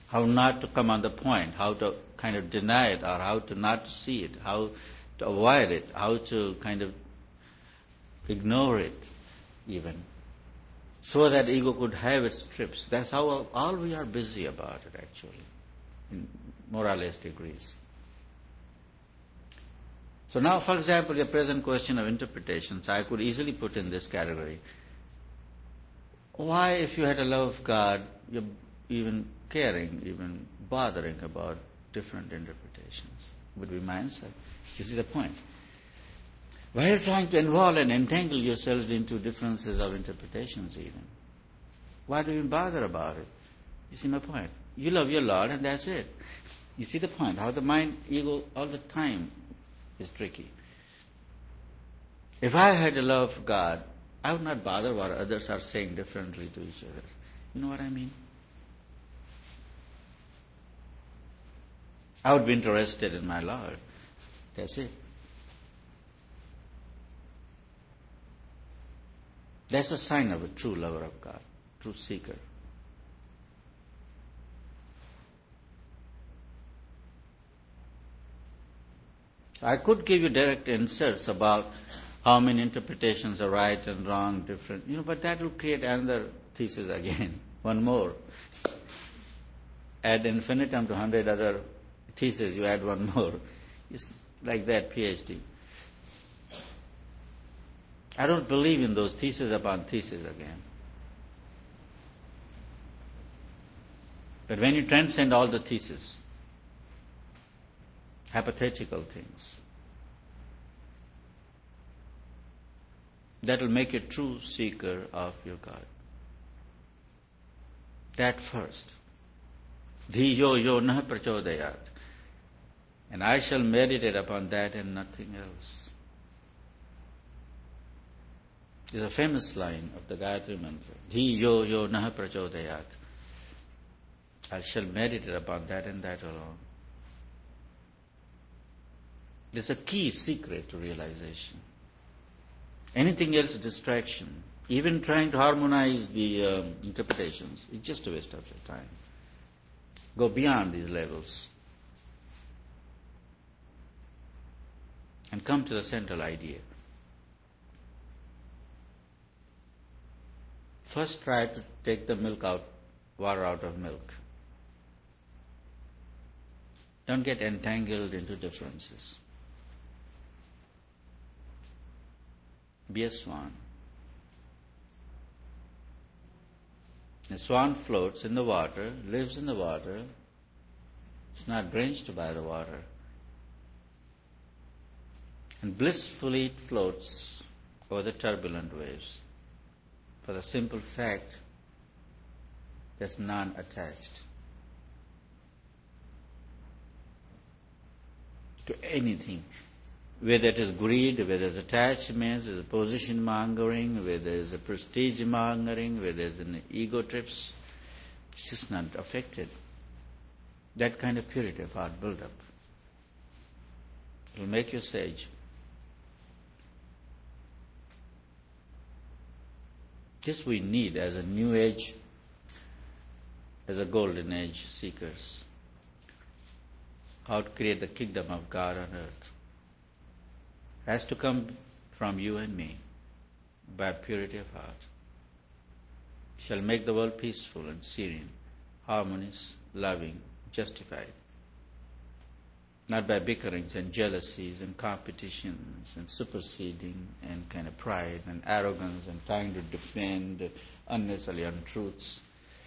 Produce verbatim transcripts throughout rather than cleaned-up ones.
how not to come on the point, how to kind of deny it, or how to not to see it, how to avoid it, how to kind of ignore it even, so that ego could have its trips. That's how all we are busy about it actually, in more or less degrees. So now, for example, the present question of interpretations, I could easily put in this category. Why, if you had a love of God, you're even caring, even bothering about different interpretations? Would be my answer. This is the point. Why are you trying to involve and entangle yourselves into differences of interpretations even? Why do you even bother about it? You see my point? You love your Lord and that's it. You see the point? How the mind, ego, all the time is tricky. If I had a love of God, I would not bother what others are saying differently to each other. You know what I mean? I would be interested in my Lord. That's it. That's a sign of a true lover of God, true seeker. I could give you direct inserts about how many interpretations are right and wrong, different, you know, but that will create another thesis again, one more. Add infinitum to hundred other theses, you add one more. It's like that, PhD. I don't believe in those theses upon theses again. But when you transcend all the theses, hypothetical things, that will make you a true seeker of your God. That first. Dhiyo yo nah prachodayat. And I shall meditate upon that and nothing else. There's a famous line of the Gayatri Mantra. Dhiyo yo nah prachodayat. I shall meditate upon that and that alone. There's a key secret to realization. Anything else is distraction. Even trying to harmonize the um, interpretations is just a waste of your time. Go beyond these levels and come to the central idea. First try to take the milk out, water out of milk. Don't get entangled into differences. Be a swan. A swan floats in the water, lives in the water. It's not drenched by the water. And blissfully it floats over the turbulent waves for the simple fact that's non-attached to anything. Whether it is greed, whether it's attachments, whether it's position mongering, whether it's a prestige mongering, whether it's an ego trips, it's just not affected. That kind of purity of heart build up. It will make you sage. This we need as a new age, as a golden age seekers. How to create the kingdom of God on earth. Has to come from you and me by purity of heart. Shall make the world peaceful and serene, harmonious, loving, justified. Not by bickerings and jealousies and competitions and superseding and kind of pride and arrogance and trying to defend unnecessarily untruths.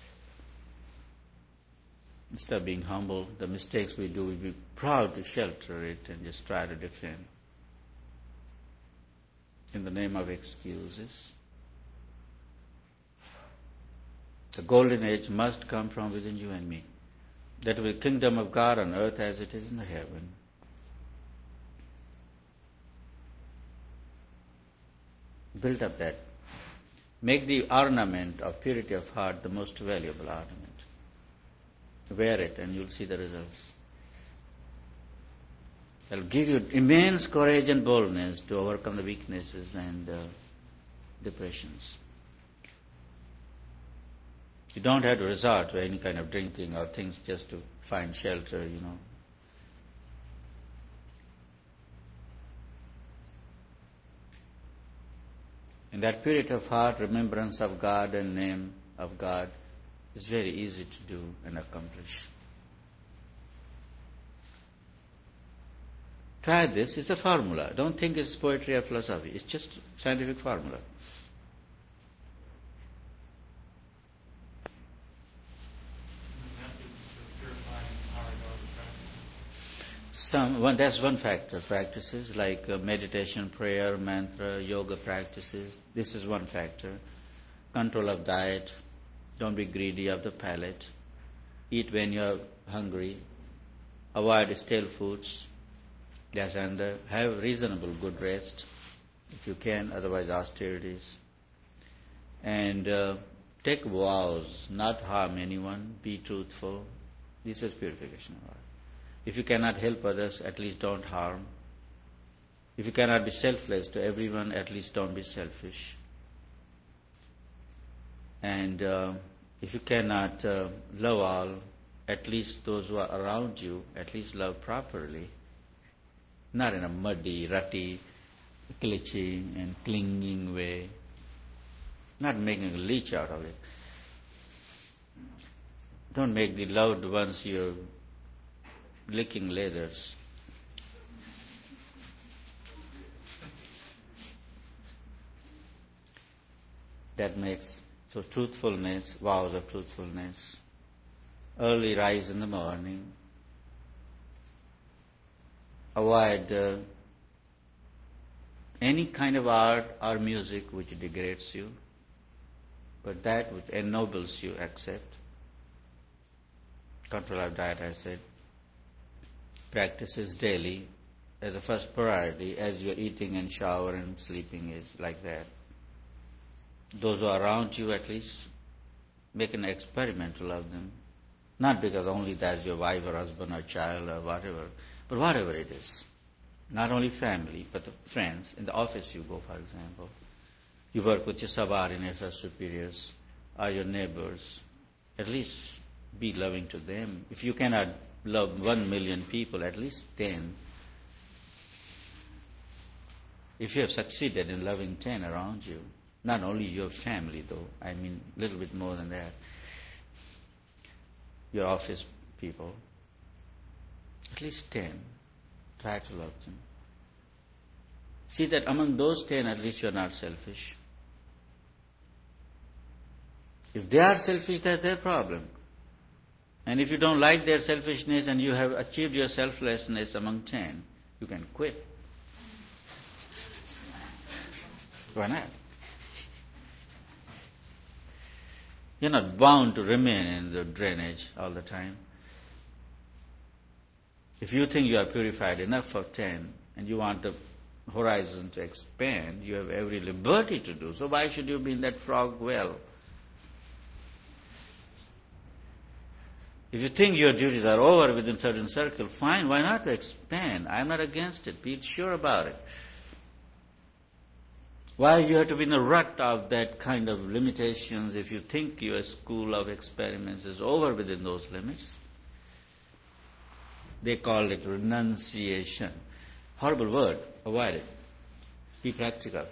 Instead of being humble, the mistakes we do, we be proud to shelter it and just try to defend. In the name of excuses. The golden age must come from within you and me. That will be the kingdom of God on earth as it is in heaven. Build up that. Make the ornament of purity of heart the most valuable ornament. Wear it and you'll see the results. It will give you immense courage and boldness to overcome the weaknesses and uh, depressions. You don't have to resort to any kind of drinking or things just to find shelter, you know. In that purity of heart, remembrance of God and name of God is very easy to do and accomplish. Try this. It's a formula. Don't think it's poetry or philosophy. It's just scientific formula. Some one that's one factor. Practices like uh, meditation, prayer, mantra, yoga practices. This is one factor. Control of diet. Don't be greedy of the palate. Eat when you're hungry. Avoid stale foods. Yes, and uh, have reasonable good rest if you can, otherwise austerities. And uh, take vows, not harm anyone, be truthful. This is purification of heart. If you cannot help others, at least don't harm. If you cannot be selfless to everyone, at least don't be selfish. And uh, if you cannot uh, love all, at least those who are around you, at least love properly. Not in a muddy, rutty, glitchy and clinging way. Not making a leech out of it. Don't make the loved ones your licking leathers. That makes, so truthfulness, vows of truthfulness. Early rise in the morning. Avoid uh, any kind of art or music which degrades you, but that which ennobles you, accept. Control of diet, I said. Practices daily as a first priority as you are eating and shower and sleeping is like that. Those who are around you, at least make an experiment to love them. Not because only that's your wife or husband or child or whatever, but whatever it is. Not only family, but the friends. In the office you go, for example. You work with your subordinates or superiors or your neighbors. At least be loving to them. If you cannot love one million people, at least ten. If you have succeeded in loving ten around you, not only your family though, I mean a little bit more than that, your office people, at least ten, try to love them. See that among those ten, at least you are not selfish. If they are selfish, that's their problem. And if you don't like their selfishness and you have achieved your selflessness among ten, you can quit. Why not? You're not bound to remain in the drainage all the time. If you think you are purified enough for ten and you want the horizon to expand, you have every liberty to do so. Why should you be in that frog well? If you think your duties are over within a certain circle, fine, why not expand? I'm not against it. Be sure about it. Why you have to be in a rut of that kind of limitations if you think your school of experiments is over within those limits? They call it renunciation. Horrible word. Avoid it. Be practical.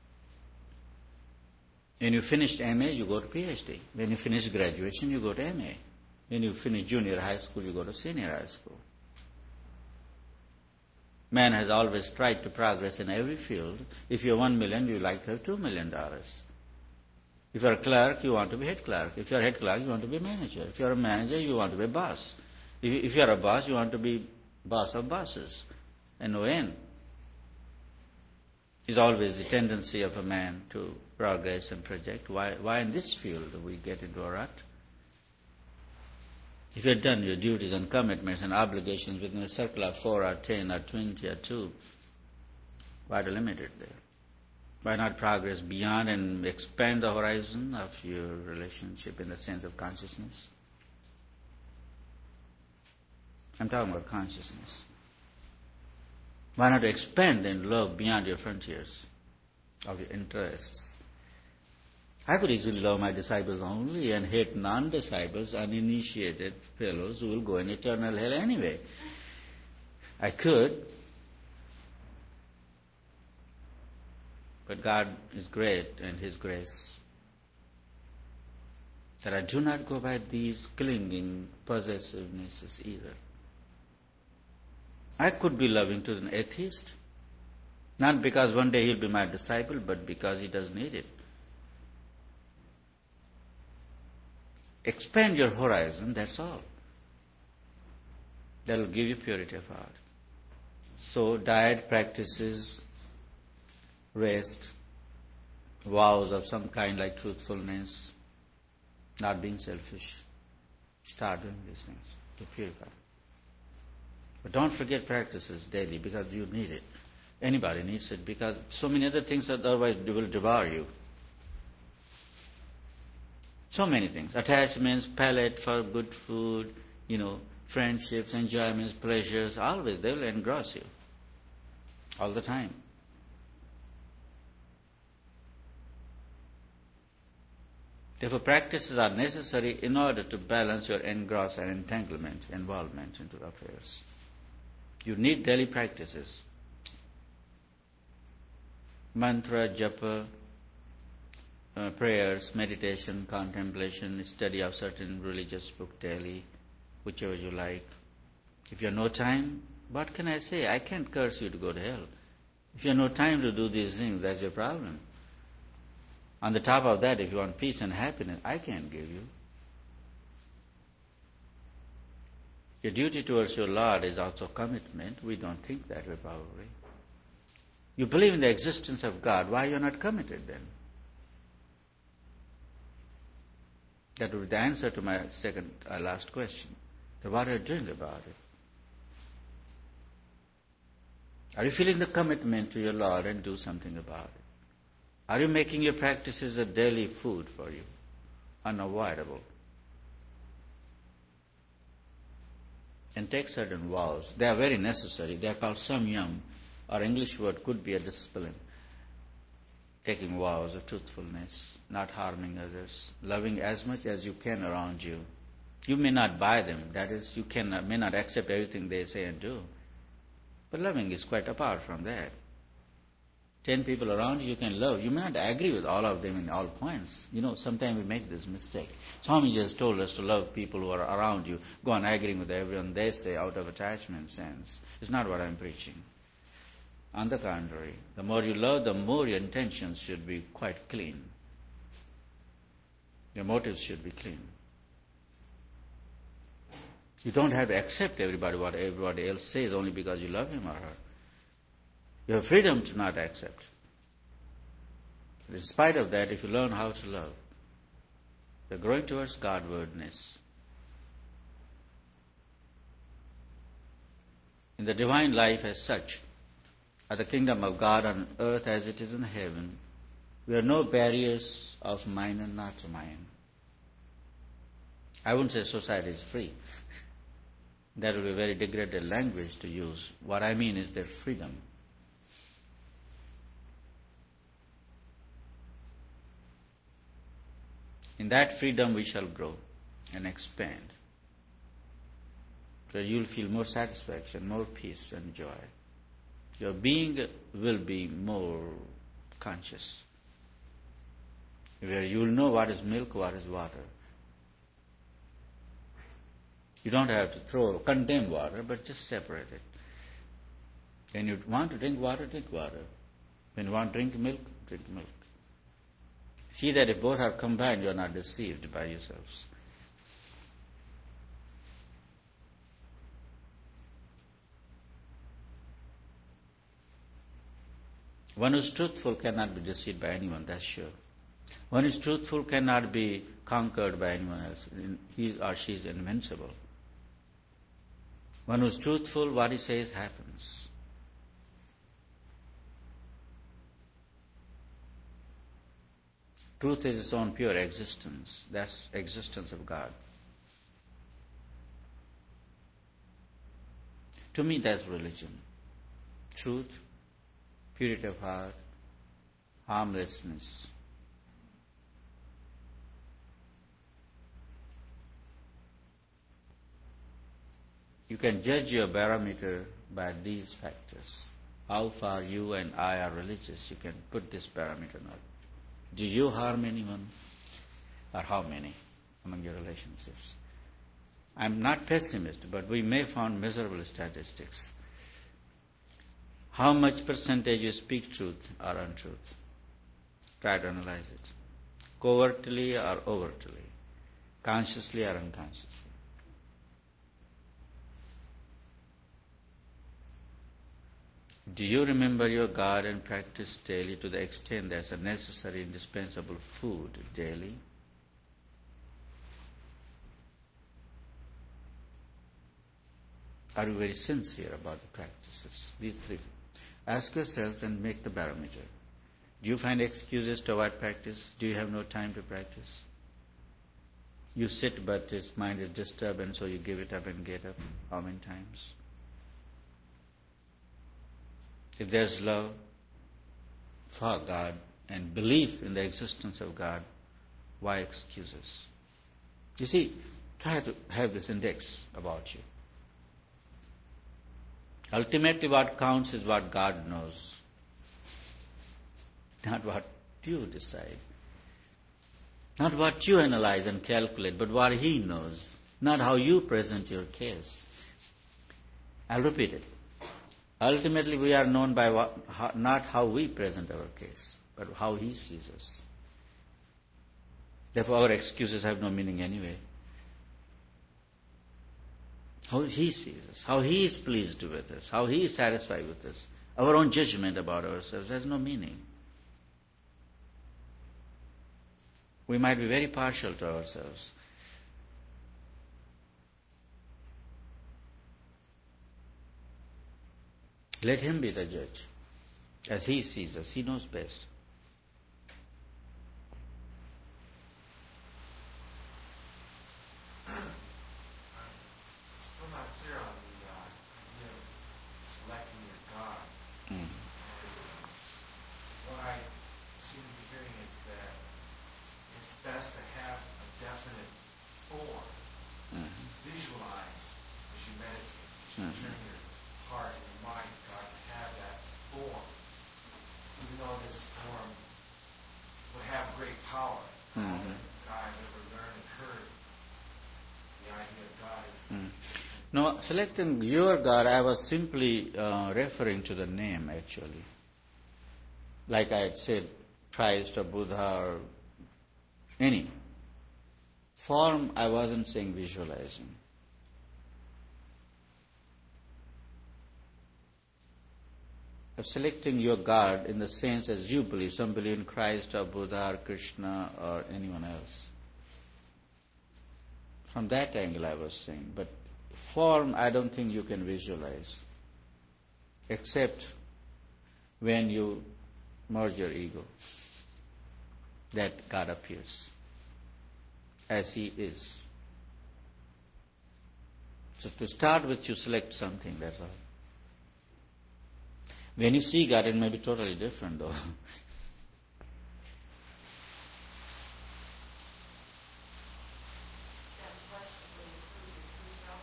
When you finished M A, you go to PhD. When you finish graduation, you go to M A. When you finish junior high school, you go to senior high school. Man has always tried to progress in every field. If you're one million, you like to have two million dollars. If you're a clerk, you want to be head clerk. If you're a head clerk, you want to be a manager. If you're a manager, you want to be a boss. If, if you're a boss, you want to be boss of bosses. And no end. It's always the tendency of a man to progress and project. Why, why in this field do we get into a rut? If you have done your duties and commitments and obligations within a circle of four or ten or twenty or two, why to limit it there? Why not progress beyond and expand the horizon of your relationship in the sense of consciousness? I'm talking about consciousness. Why not expand and love beyond your frontiers of your interests? I could easily love my disciples only and hate non-disciples, uninitiated fellows who will go in eternal hell anyway. I could. But God is great and His grace. That I do not go by these clinging possessivenesses either. I could be loving to an atheist, not because one day he'll be my disciple, but because he does need it. Expand your horizon, that's all. That will give you purity of heart. So, diet, practices, rest, vows of some kind like truthfulness, not being selfish. Start doing these things to purify. But don't forget practices daily because you need it. Anybody needs it because so many other things otherwise will devour you. So many things. Attachments, palate for good food, you know, friendships, enjoyments, pleasures, always they will engross you. All the time. Therefore, practices are necessary in order to balance your engross and entanglement, involvement into affairs. You need daily practices. Mantra, japa, uh, prayers, meditation, contemplation, study of certain religious book daily, whichever you like. If you have no time, what can I say? I can't curse you to go to hell. If you have no time to do these things, that's your problem. On the top of that, if you want peace and happiness, I can't give you. Your duty towards your Lord is also commitment. We don't think that way probably. You believe in the existence of God. Why are you not committed then? That would be the answer to my second, uh, last question. So what are you doing about it? Are you feeling the commitment to your Lord and do something about it? Are you making your practices a daily food for you? Unavoidable. And take certain vows. They are very necessary. They are called samyam. Our English word could be a discipline. Taking vows of truthfulness, not harming others, loving as much as you can around you. You may not buy them. That is, you cannot, may not accept everything they say and do. But loving is quite apart from that. Ten people around you, you can love. You may not agree with all of them in all points. You know, sometimes we make this mistake. Swami just told us to love people who are around you. Go on agreeing with everyone they say out of attachment sense. It's not what I'm preaching. On the contrary, the more you love, the more your intentions should be quite clean. Your motives should be clean. You don't have to accept everybody what everybody else says only because you love him or her. You have freedom to not accept. But in spite of that, if you learn how to love, you're growing towards Godwardness. In the divine life as such, at the kingdom of God on earth as it is in heaven, there are no barriers of mine and not mine. I wouldn't say society is free. That would be a very degraded language to use. What I mean is their freedom. In that freedom we shall grow and expand. So you'll feel more satisfaction, more peace and joy. Your being will be more conscious. Where you'll know what is milk, what is water. You don't have to throw, condemn water, but just separate it. When you want to drink water, drink water. When you want to drink milk, drink milk. See that if both are combined, you are not deceived by yourselves. One who is truthful cannot be deceived by anyone, that's sure. One who is truthful cannot be conquered by anyone else. He or she is invincible. One who is truthful, what he says happens. Truth is its own pure existence. That's existence of God. To me, that's religion. Truth, purity of heart, harmlessness. You can judge your barometer by these factors. How far you and I are religious, you can put this parameter on. Do you harm anyone? Or how many among your relationships? I'm not pessimist, but we may find miserable statistics. How much percentage you speak truth or untruth? Try to analyze it. Covertly or overtly? Consciously or unconsciously? Do you remember your God and practice daily to the extent there's a necessary, indispensable food daily? Are you very sincere about the practices? These three. Ask yourself and make the barometer. Do you find excuses to avoid practice? Do you have no time to practice? You sit but his mind is disturbed and so you give it up and get up. How many times? If there's love for God and belief in the existence of God, why excuses? You see, try to have this index about you. Ultimately what counts is what God knows, not what you decide. Not what you analyze and calculate, but what He knows, not how you present your case. I'll repeat it. Ultimately, we are known by what, how, not how we present our case, but how He sees us. Therefore, our excuses have no meaning anyway. How He sees us, how He is pleased with us, how He is satisfied with us. Our own judgment about ourselves has no meaning. We might be very partial to ourselves. Let Him be the judge. As He sees us, He knows best. Still not clear on the uh, idea of selecting your God. Mm. And what I seem to be hearing is that it's best to have a definite form. Mm-hmm. Visualize as you meditate, as you Mm-hmm. turn your heart and your mind to God to have that form. Even though this form would have great power, all Mm-hmm. that I've ever learned and heard, the idea of God is. Mm. No, selecting your God, I was simply uh, referring to the name actually. Like I had said, Christ or Buddha or any. Form, I wasn't saying visualizing. Of selecting your God in the sense as you believe. Some believe in Christ or Buddha or Krishna or anyone else. From that angle I was saying. But form I don't think you can visualize. Except when you merge your ego. That God appears. As He is. So to start with you select something, that's all. When you see God, it may be totally different though. That selection will include your true self.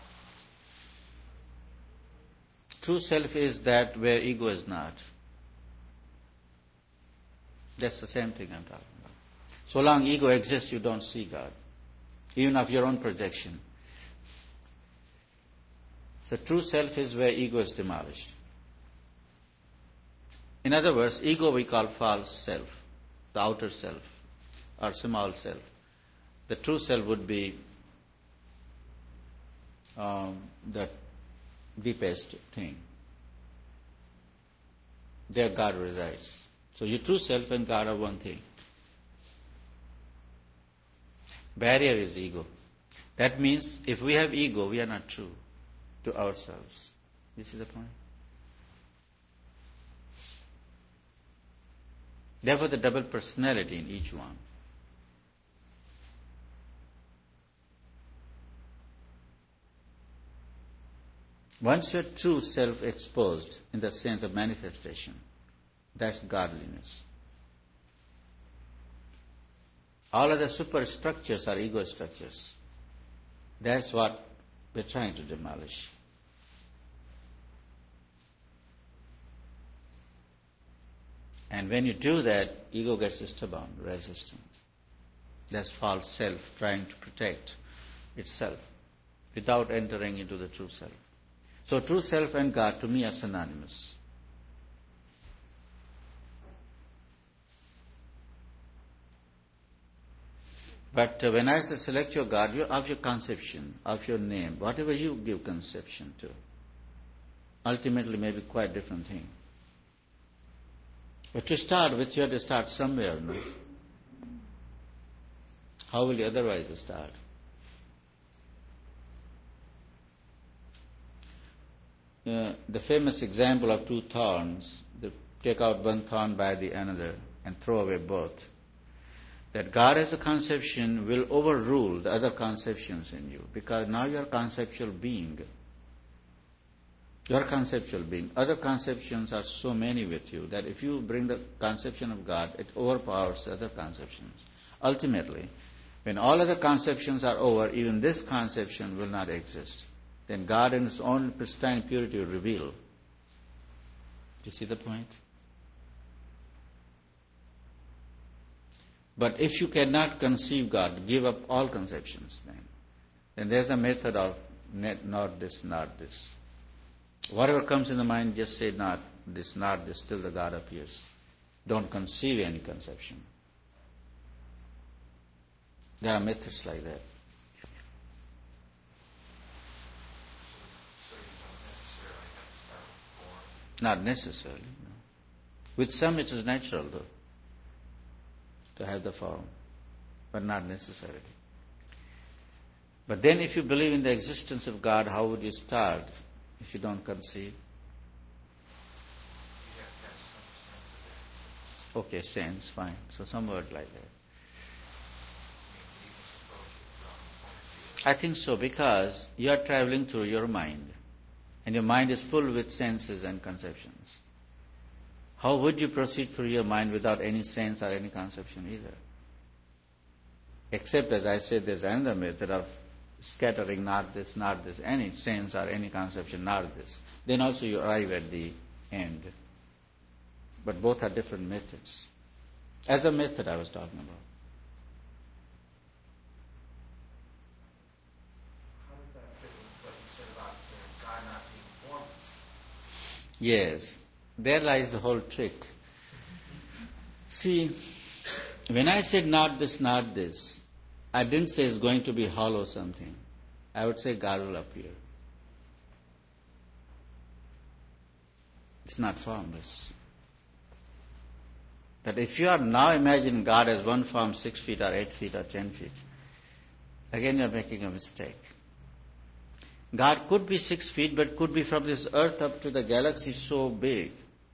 True self is that where ego is not. That's the same thing I'm talking about. So long ego exists, you don't see God. Even of your own projection. So true self is where ego is demolished. In other words, ego we call false self, the outer self, or small self. The true self would be um, the deepest thing. There God resides. So your true self and God are one thing. Barrier is ego. That means if we have ego, we are not true to ourselves. You see the point? Therefore, the double personality in each one. Once your true self exposed in the sense of manifestation, that's godliness. All other superstructures are ego structures. That's what we're trying to demolish. And when you do that, ego gets stubborn, resistant. That's false self trying to protect itself without entering into the true self. So true self and God to me are synonymous. But uh, when I say select your God, you of your conception, of your name, whatever you give conception to, ultimately may be quite different thing. But to start with, you have to start somewhere, no? How will you otherwise start? Uh, the famous example of two thorns, they take out one thorn by the another and throw away both. That God as a conception will overrule the other conceptions in you, because now you are a conceptual being. You are a conceptual being. Other conceptions are so many with you that if you bring the conception of God, it overpowers other conceptions. Ultimately, when all other conceptions are over, even this conception will not exist. Then God in His own pristine purity will reveal. Do you see the point? But if you cannot conceive God, give up all conceptions then. Then there's a method of not this, not this. Whatever comes in the mind, just say not this, not this, till the God appears. Don't conceive any conception. There are methods like that. So you don't necessarily have to start with form. Not necessarily. No. With some it is natural though, to have the form, but not necessarily. But then if you believe in the existence of God, how would you start if you don't conceive? You have to have some sense of that. Okay, sense, fine. So some word like that. I mean, you can approach it from the point of view I think so, because you are traveling through your mind, and your mind is full with senses and conceptions. How would you proceed through your mind without any sense or any conception either? Except, as I said, there's another method of scattering not this, not this, any sense or any conception, not this. Then also you arrive at the end. But both are different methods. As a method I was talking about. How does that fit with what you said about uh, God not being formless? Yes, there lies the whole trick. See, when I said not this, not this, I didn't say it's going to be hollow something. I would say God will appear. It's not formless. But if you are now imagining God as one form, six feet or eight feet or ten feet, again you are making a mistake. God could be six feet, but could be from this earth up to the galaxy so big.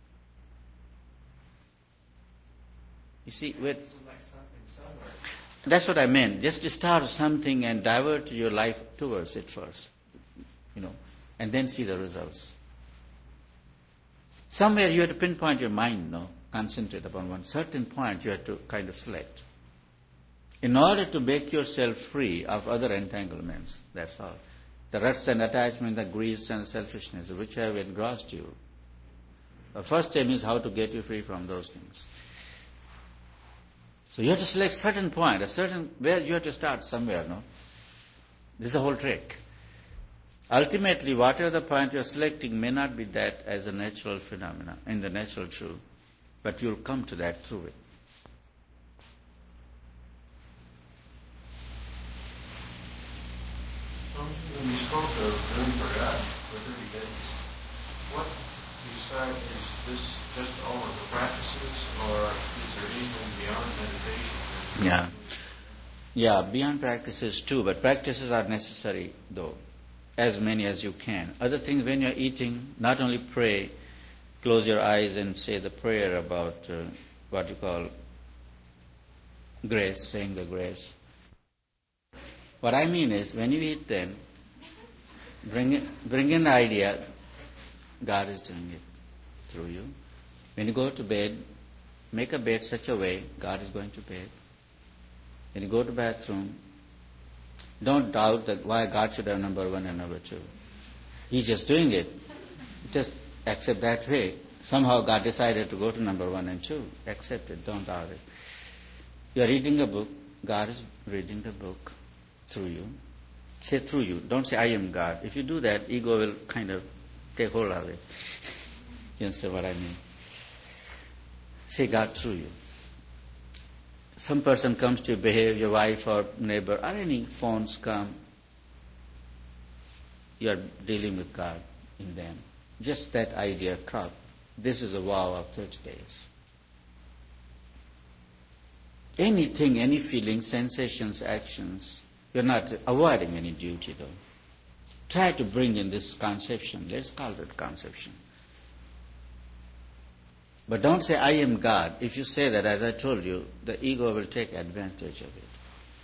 You see, with, It's like something somewhere. that's what I meant. Just start something and divert your life towards it first, you know, and then see the results. Somewhere you have to pinpoint your mind, no? Concentrate upon one certain point you have to kind of select. In order to make yourself free of other entanglements, that's all. The ruts and attachment, the greeds and selfishness, which have engrossed you. The first aim is how to get you free from those things. So you have to select certain point, a certain, where you have to start somewhere, no? This is the whole trick. Ultimately, whatever the point you are selecting may not be that as a natural phenomena, in the natural truth, but you will come to that through it. When you spoke of doing for God for thirty days, what you said, is this just all of the practices, or is there anything beyond meditation? Yeah. Yeah, beyond practices too, but practices are necessary though, as many as you can. Other things, when you're eating, not only pray, close your eyes and say the prayer about uh, what you call grace, saying the grace. What I mean is, when you eat then, bring in, bring in the idea, God is doing it through you. When you go to bed, make a bed such a way, God is going to bed. When you go to bathroom, don't doubt that why God should have number one and number two. He's just doing it. Just accept that way. somehow God decided to go to number one and two. Accept it, don't doubt it. You are reading a book, God is reading the book through you. Say through you, don't say I am God. If you do that, ego will kind of take hold of it. You understand what I mean? Say God through you. Some person comes to you, behave, your wife or neighbor, or any phones come, you are dealing with God in them. Just that idea crop. This is a vow of thirty days. Anything, any feelings, sensations, actions, you're not avoiding any duty though. Try to bring in this conception. Let's call it conception. But don't say, I am God. If you say that, as I told you, the ego will take advantage of it.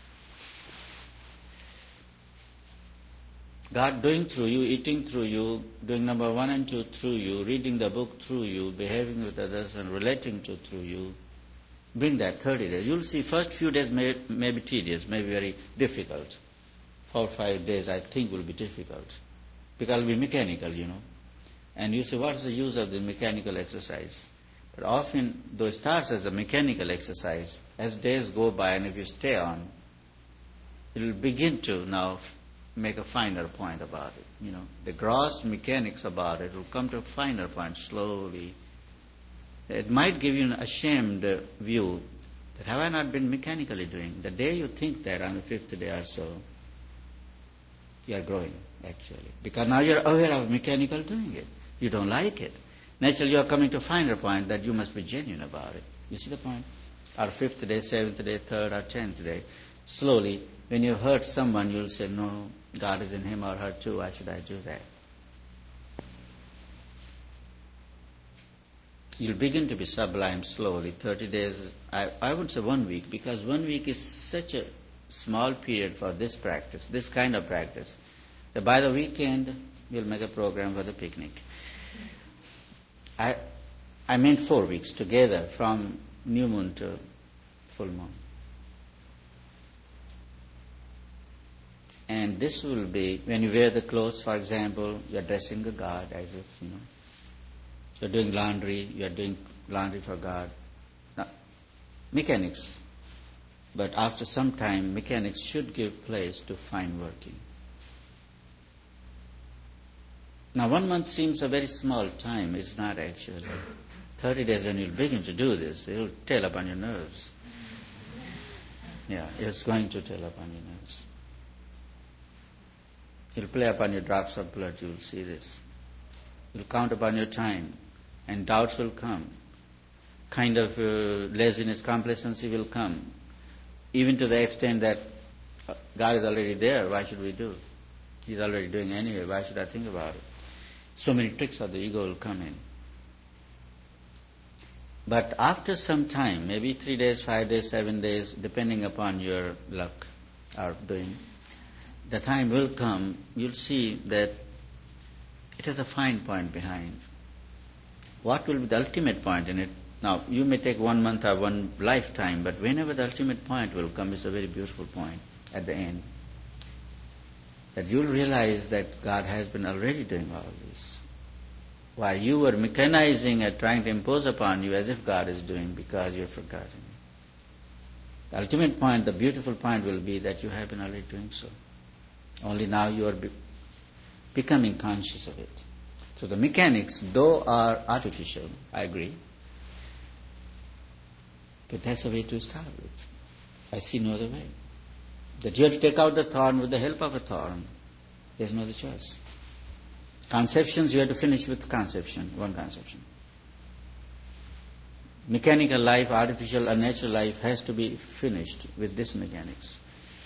God doing through you, eating through you, doing number one and two through you, reading the book through you, behaving with others and relating to through you. Bring that thirty days. You'll see first few days may, may be tedious, may be very difficult. Four or five days I think will be difficult. Because it will be mechanical, you know. And you say, what's the use of the mechanical exercise? But often, though it starts as a mechanical exercise, as days go by and if you stay on, it will begin to now make a finer point about it. You know, the gross mechanics about it will come to a finer point slowly. It might give you an ashamed view that have I not been mechanically doing? The day you think that on the fifth day or so, you are growing actually. Because now you are aware of mechanical doing it. You don't like it. Naturally you are coming to a finer point that you must be genuine about it. You see the point? Or fifth day, seventh day, third or tenth day. Slowly, when you hurt someone, you'll say, no, God is in him or her too, why should I do that? You'll begin to be sublime slowly, thirty days, I, I would say one week, because one week is such a small period for this practice, this kind of practice, that by the weekend, we'll make a program for the picnic. I, I meant four weeks together, from new moon to full moon. And this will be, when you wear the clothes, for example, you're dressing the God as if, you know, you're doing laundry, you're doing laundry for God. Now, mechanics. But after some time, mechanics should give place to fine working. Now, one month seems a very small time. It's not actually. Thirty days when you'll begin to do this, it'll tell upon your nerves. Yeah, it's going to tell upon your nerves. It'll play upon your drops of blood, you'll see this. It'll count upon your time. And doubts will come. Kind of uh, laziness, complacency will come. Even to the extent that uh, God is already there, why should we do? He's already doing anyway, why should I think about it? So many tricks of the ego will come in. But after some time, maybe three days, five days, seven days, depending upon your luck or doing, the time will come, you'll see that it has a fine point behind. What will be the ultimate point in it? Now, you may take one month or one lifetime, but whenever the ultimate point will come, it's a very beautiful point at the end. That you'll realize that God has been already doing all this. While you were mechanizing and trying to impose upon you as if God is doing because you've forgotten. The ultimate point, the beautiful point will be that you have been already doing so. Only now you are be- becoming conscious of it. So the mechanics, though are artificial, I agree, but that's the way to start with. I see no other way. That you have to take out the thorn with the help of a thorn. There's no other choice. Conceptions, you have to finish with conception, one conception. Mechanical life, artificial, unnatural life has to be finished with this mechanics.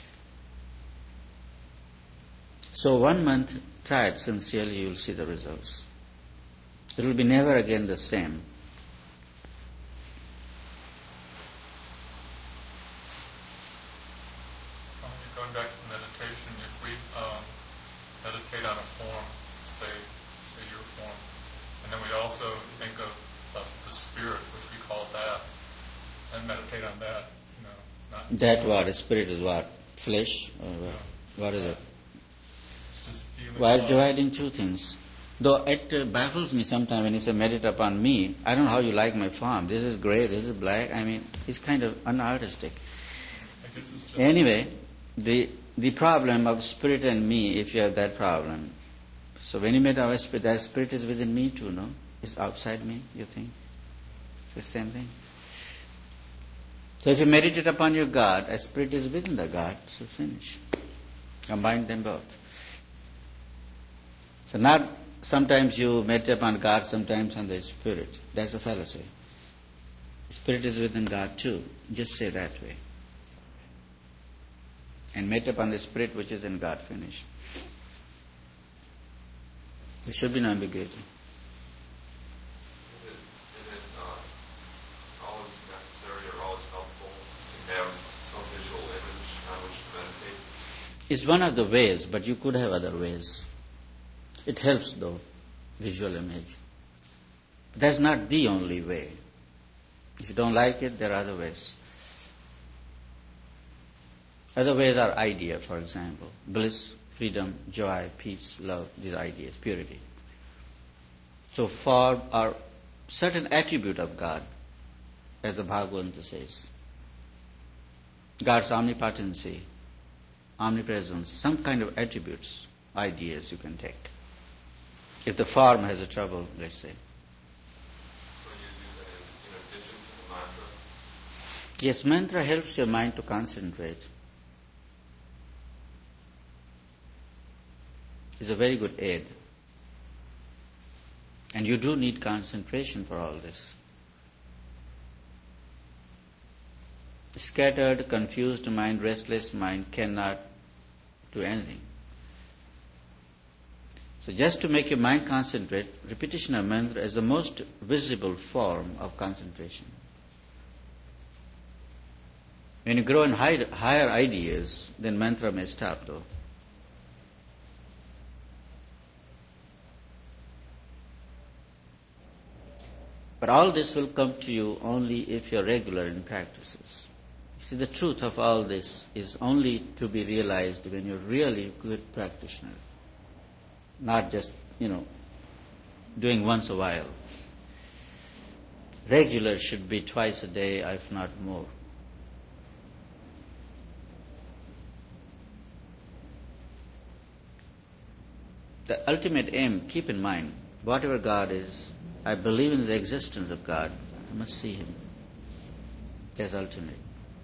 So one month, try it sincerely, you will see the results. It will be never again the same. Going back to meditation, if we um, meditate on a form, say, say your form, and then we also think of, of the spirit, which we call that, and meditate on that, you know, not that what? Spirit is what? Flesh? Or what? No. What is it? It's just feeling Why love. divide in two things? Though it uh, baffles me sometimes when you say meditate upon me. I don't know how you like my form. This is gray, this is black. I mean, it's kind of unartistic. I guess it's just Anyway, the the problem of spirit and me, if you have that problem. So when you meditate on spirit, that spirit is within me too, no? It's outside me, you think? It's the same thing. So if you meditate upon your God, a spirit is within the God, so finish. Combine them both. So not sometimes you meditate upon God, sometimes on the spirit. That's a fallacy. Spirit is within God too. Just say that way. And meditate upon the spirit which is in God. Finish. There should be no ambiguity. Is it, is it uh, always necessary or always helpful to have a visual image on which to meditate? It's one of the ways, but you could have other ways. It helps though, visual image. That's not the only way. If you don't like it, there are other ways. Other ways are idea, for example. Bliss, freedom, joy, peace, love, these ideas, purity. So form are certain attribute of God, as the Bhagavata says. God's omnipotency, omnipresence, some kind of attributes, ideas you can take. If the form has a trouble, let's say. So you use that in, in addition to the mantra? Yes, mantra helps your mind to concentrate. It's a very good aid. And you do need concentration for all this. Scattered, confused mind, restless mind cannot do anything. So just to make your mind concentrate, repetition of mantra is the most visible form of concentration. When you grow in high, higher ideas, then mantra may stop though. But all this will come to you only if you're regular in practices. You see, the truth of all this is only to be realized when you're really a good practitioner. Not just, you know, doing once a while. Regular should be twice a day, if not more. The ultimate aim, keep in mind, whatever God is, I believe in the existence of God. I must see Him. That's ultimate.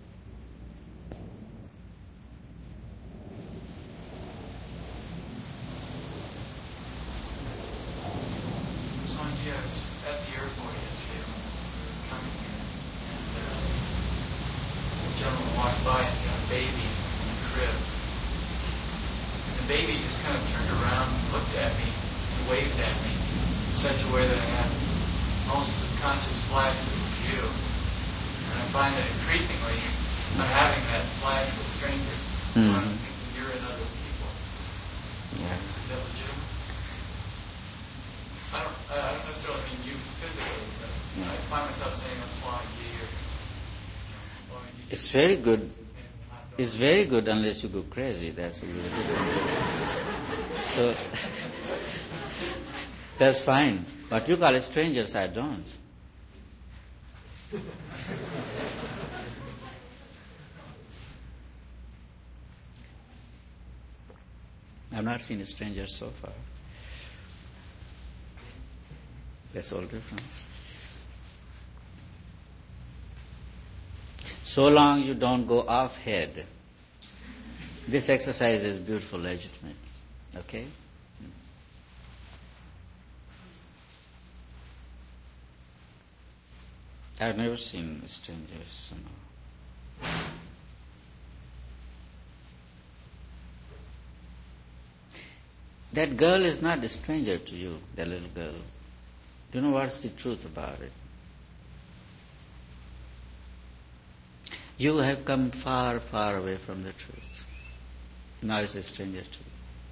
Swamiji, I was at the airport yesterday when we were coming here, and uh, a gentleman walked by and got a baby in the crib. And the baby just kind of turned around and looked at me and waved at me in such a way that I had most subconscious flashes of you. And I find that increasingly I'm having that flash with strangers. Mm-hmm. I'm thinking you're in other people. Yeah. Is that legitimate? I don't, I don't necessarily mean you physically, but I find myself saying a Swamiji or Swamiji. It's very good. It's very good unless you go crazy. That's a really good. So that's fine. But you call it strangers, I don't. I've not seen a stranger so far. That's all difference. So long you don't go off head. This exercise is beautiful, legitimate. Okay? I've never seen strangers somehow. That girl is not a stranger to you, that little girl. Do you know what's the truth about it? You have come far, far away from the truth. Now it's a stranger to you.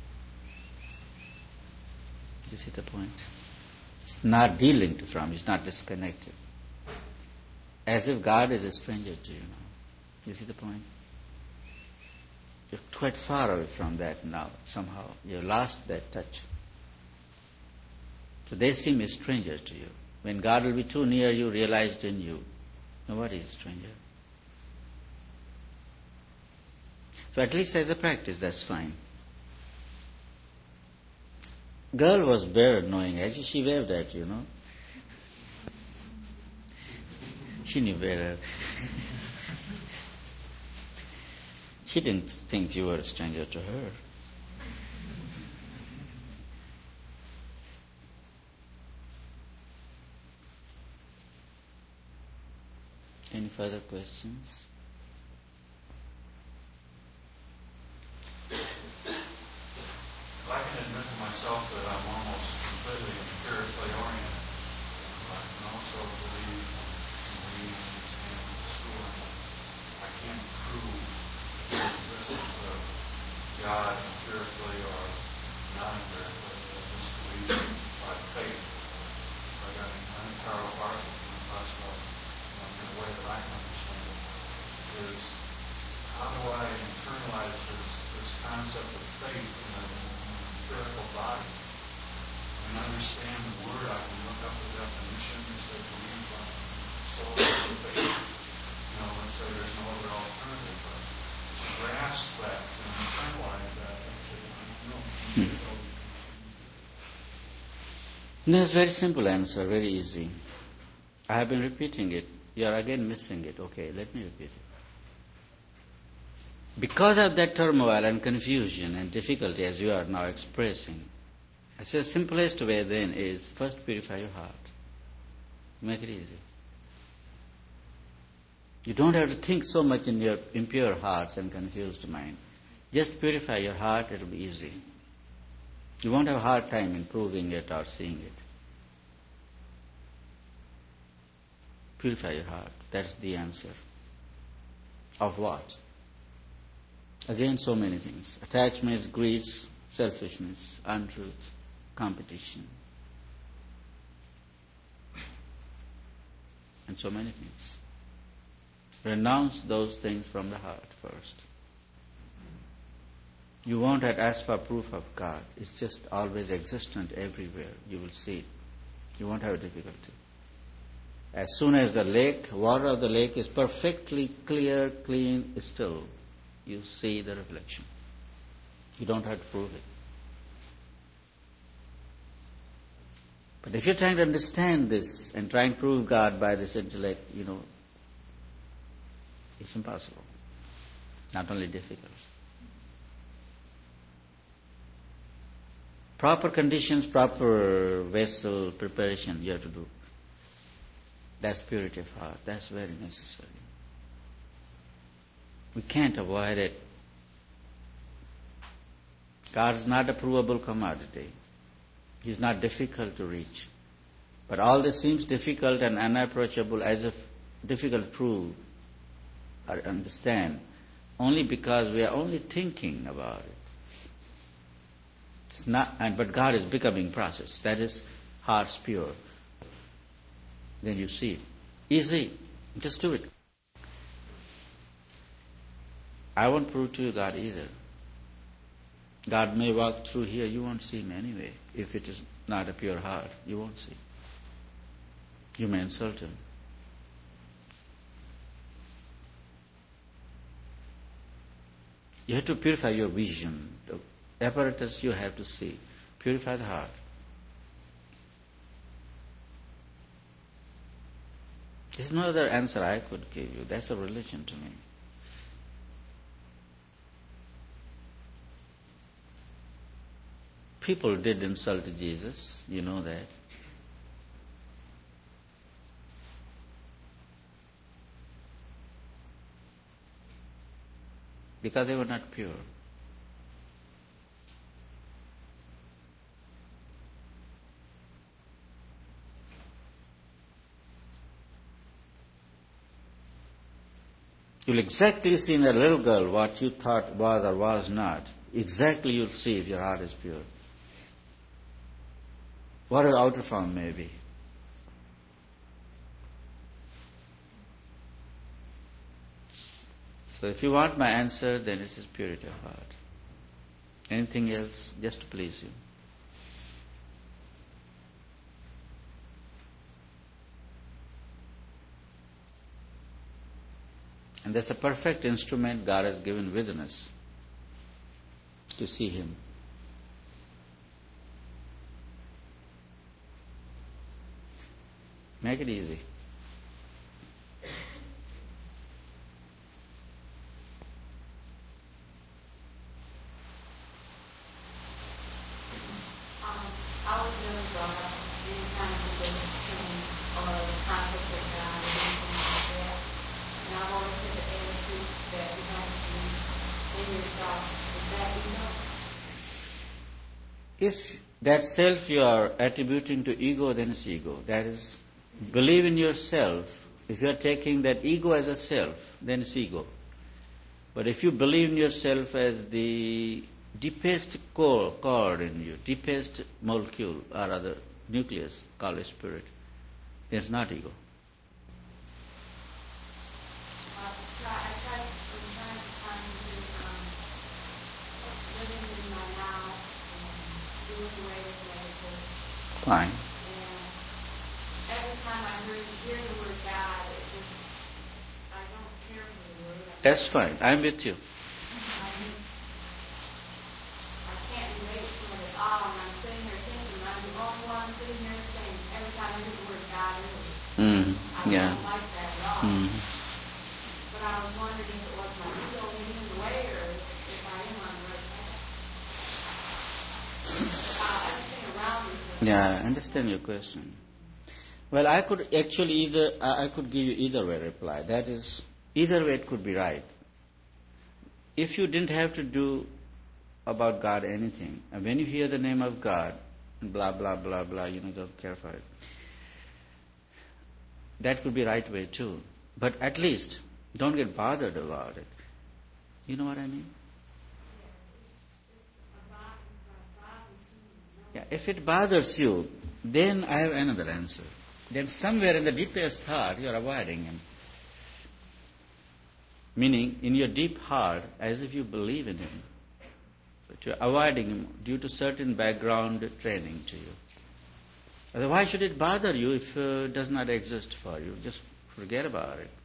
You see the point? It's not delinked from, it's not disconnected. As if God is a stranger to you now. You see the point? You're quite far away from that now, somehow. You've lost that touch. So they seem a stranger to you. When God will be too near you, realized in you, nobody is a stranger. So at least as a practice, that's fine. Girl was better knowing. Actually, she waved at you, know. She knew better. She didn't think you were a stranger to her. Any further questions? I can admit to myself that I'm almost completely empirically oriented. I can also believe in readings and schooling. I can't prove the existence of God empirically or non-empirically. I just believe by faith. I got an Karl Barth who talks about, you know, in a way that I can understand it, is how do I internalize this, this concept of faith in a empirical body? I can understand the word, I can look up the definition and say, believe on soul of faith. You know, let's say there's no other alternative. But to grasp that, to internalize that, that's it. I don't know. Hmm. No, it's a very simple answer, very easy. I have been repeating it. You are again missing it. Okay, let me repeat it. Because of that turmoil and confusion and difficulty as you are now expressing, I say the simplest way then is first purify your heart. Make it easy. You don't have to think so much in your impure hearts and confused mind. Just purify your heart, it will be easy. You won't have a hard time in proving it or seeing it. Purify your heart. That's the answer. Of what? Again, so many things. Attachments, greeds, selfishness, untruth, competition. And so many things. Renounce those things from the heart first. You won't have to ask for proof of God. It's just always existent everywhere. You will see it. You won't have a difficulty. As soon as the lake, water of the lake is perfectly clear, clean, still, you see the reflection. You don't have to prove it. But if you're trying to understand this and trying to prove God by this intellect, you know, it's impossible. Not only difficult. Proper conditions, proper vessel preparation you have to do. That's purity of heart. That's very necessary. We can't avoid it. God is not a provable commodity. He's not difficult to reach. But all this seems difficult and unapproachable, as if difficult to prove or understand, only because we are only thinking about it. It's not, and but God is becoming process. That is, heart's pure. Then you see it. Easy. Just do it. I won't prove to you God either. God may walk through here, you won't see him anyway. If it is not a pure heart, you won't see. You may insult him. You have to purify your vision. The apparatus you have to see. Purify the heart. There's no other answer I could give you. That's a religion to me. People did insult Jesus, you know that. Because they were not pure. You'll exactly see in a little girl what you thought was or was not. Exactly you'll see if your heart is pure. What an outer form may be. So if you want my answer, then it is purity of heart. Anything else, just to please you. And that's a perfect instrument God has given within us to see Him. Make it easy. Um, I was never brought up in any kind of religious training or the concept of God or anything like that. And I've always had the attitude that you don't believe in yourself. Is that ego? If that self you are attributing to ego, then it's ego. That is, believe in yourself. If you are taking that ego as a self, then it's ego. But if you believe in yourself as the deepest core, core in you, deepest molecule or other nucleus called a spirit, then it's not ego. Uh, try, I try, I'm trying to find you, um, living in my now and doing away with negative. Fine. And every time I hear, hear the word God, it just, I don't care for the word. I That's fine. I'm with you. I mean, I can't relate to it at all, and I'm sitting here thinking, I'm the only one sitting here saying, every time I hear the word God, Mm. I Yeah. don't like that at all. Mm. But I was wondering if it was my ego leading the way, or if I am on the right path. Uh, everything around me is Yeah, I understand your question. Well, I could actually either, I I could give you either way reply. That is, either way it could be right. If you didn't have to do about God anything, and when you hear the name of God, blah, blah, blah, blah, you know, don't care for it, that could be right way too. But at least, don't get bothered about it. You know what I mean? Yeah, if it bothers you, then I have another answer. Then somewhere in the deepest heart, you are avoiding Him. Meaning, in your deep heart, as if you believe in Him, but you are avoiding Him due to certain background training to you. Otherwise, should it bother you if uh, it does not exist for you? Just forget about it.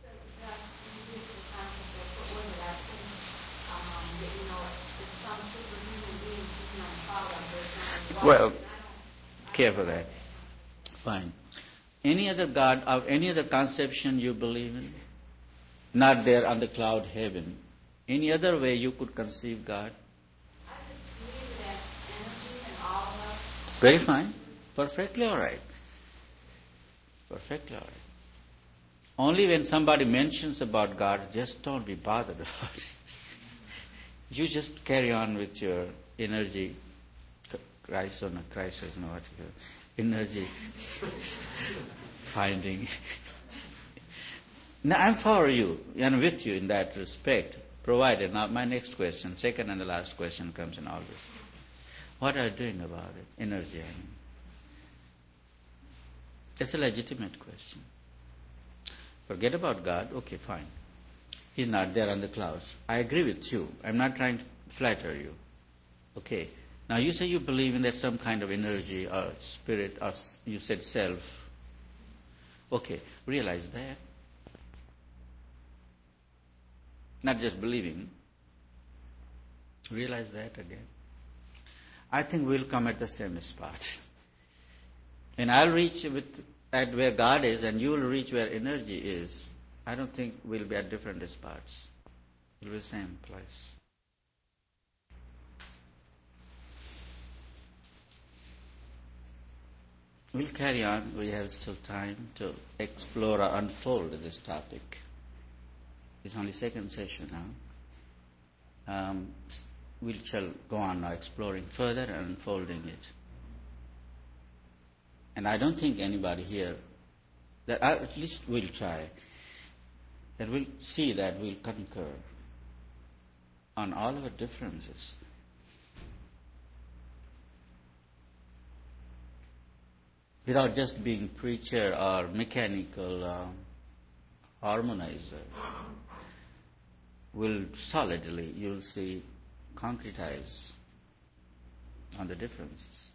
Well, care for that. Fine. Any other God or any other conception you believe in? Not there on the cloud heaven. Any other way you could conceive God? I believe it as energy in all of us. Very fine. Perfectly all right. Perfectly all right. Only when somebody mentions about God, just don't be bothered about it. You just carry on with your energy, crisis or not crisis, you know what you call energy finding. Now I'm for you and with you in that respect, provided. Now my next question, second and the last question comes in all this. What are you doing about it? Energy, I mean. It's a legitimate question. Forget about God, okay, fine. He's not there on the clouds. I agree with you. I'm not trying to flatter you. Okay. Now you say you believe in that some kind of energy or spirit or you said self. Okay, realize that. Not just believing. Realize that again. I think we'll come at the same spot. And I'll reach with at where God is and you will reach where energy is. I don't think we'll be at different spots. We'll be the same place. We'll carry on. We have still time to explore or unfold this topic. It's only second session now. Um, we shall go on now exploring further and unfolding it. And I don't think anybody here, that at least we'll try, that we'll see that we'll concur on all our differences. Without just being preacher or mechanical uh, harmonizer, will solidly, you'll see, concretize on the differences.